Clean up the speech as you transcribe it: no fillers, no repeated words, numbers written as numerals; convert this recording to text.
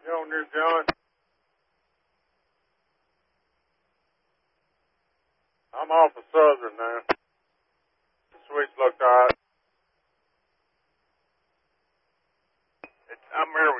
You on there, John? I'm off of Southern now. The switch looked alright. I'm here